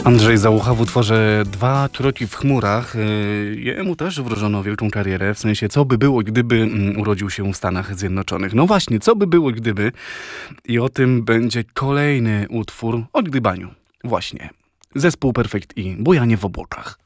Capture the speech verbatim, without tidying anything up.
Andrzej Załucha w utworze Dwa kroki w chmurach. Jemu też wróżono wielką karierę, w sensie co by było, gdyby urodził się w Stanach Zjednoczonych. No właśnie, co by było, gdyby? I o tym będzie kolejny utwór o gdybaniu. Właśnie. Zespół Perfect i Bujanie w obłokach.